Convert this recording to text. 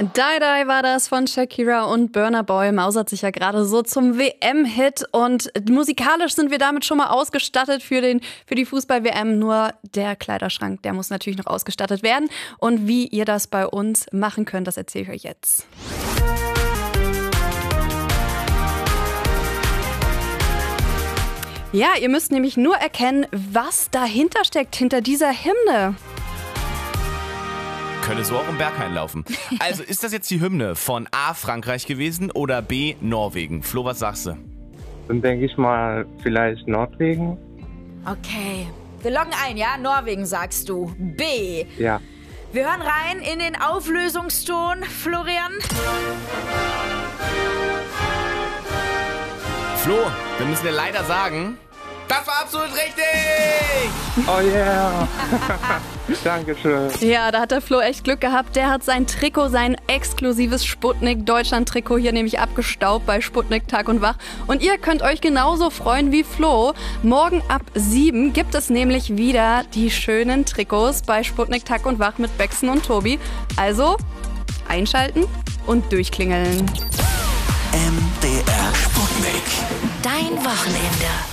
Die Die war das von Shakira und Burna Boy. Mausert sich ja gerade so zum WM-Hit und musikalisch sind wir damit schon mal ausgestattet für die Fußball-WM. Nur der Kleiderschrank, der muss natürlich noch ausgestattet werden. Und wie ihr das bei uns machen könnt, das erzähle ich euch jetzt. Ja, ihr müsst nämlich nur erkennen, was dahinter steckt, hinter dieser Hymne. Könnte so auch im Berghain laufen. Also ist das jetzt die Hymne von A, Frankreich gewesen oder B, Norwegen? Flo, was sagst du? Dann denke ich mal vielleicht Norwegen. Okay, wir loggen ein, ja? Norwegen sagst du. B. Ja. Wir hören rein in den Auflösungston. Florian? Flo, wir müssen dir leider sagen, das war absolut richtig! Oh yeah! Dankeschön. Ja, da hat der Flo echt Glück gehabt. Der hat sein Trikot, sein exklusives Sputnik-Deutschland-Trikot hier nämlich abgestaubt bei Sputnik Tag und Wach. Und ihr könnt euch genauso freuen wie Flo. Morgen ab 7 gibt es nämlich wieder die schönen Trikots bei Sputnik Tag und Wach mit Bexen und Tobi. Also einschalten und durchklingeln. MDR Sputnik. Dein Wochenende.